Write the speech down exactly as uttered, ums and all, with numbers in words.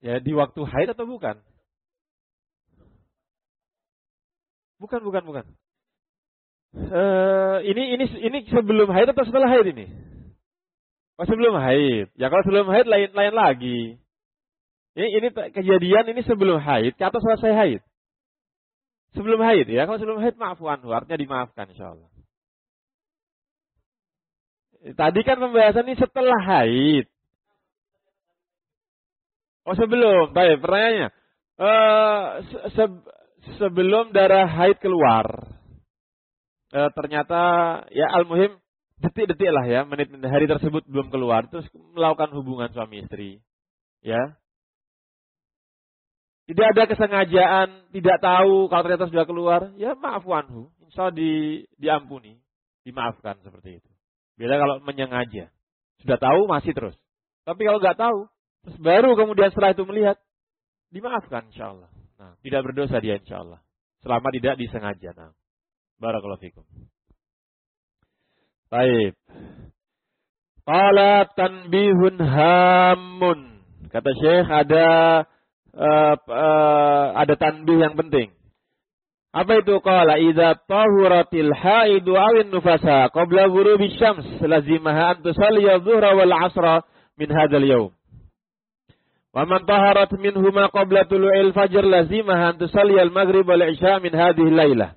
Ya, di waktu haid atau bukan? Bukan, bukan, bukan. Uh, ini ini ini sebelum haid atau setelah haid ini? Oh, sebelum haid. Ya kalau sebelum haid lain lain lagi. Ini ini kejadian ini sebelum haid atau selesai haid? Sebelum haid ya. Kalau sebelum haid maafu anhu, artinya dimaafkan insyaallah. Tadi kan pembahasan ini setelah haid. Oh sebelum. Baik, pertanyaannya. Uh, se sebelum darah haid keluar. Uh, ternyata ya al-muhim detik-detik lah ya, menit-menit hari tersebut belum keluar, terus melakukan hubungan suami istri. Ya. Tidak ada kesengajaan, tidak tahu kalau ternyata sudah keluar, ya maafu anhu. Insya Allah di, diampuni, dimaafkan seperti itu. Beda kalau menyengaja. Sudah tahu masih terus. Tapi kalau nggak tahu, terus baru kemudian setelah itu melihat, dimaafkan insya Allah. Nah, tidak berdosa dia insya Allah. Selama tidak disengaja. Nah, barakallahu fikum. Baik. Qala tanbihun hamun. Kata Syekh ada uh, uh, ada tanbih yang penting. Apa itu? Qala idza tahuratil haidu awin nufasa qabla ghurubi syams lazimaha an tusalli adh-dhuhra wal 'ashra min hadzal yawm. Wa man taharat minhuma qabla tulu'il fajr lazimaha an tusalli al-maghrib wal 'isha min hadhihi al-lailah.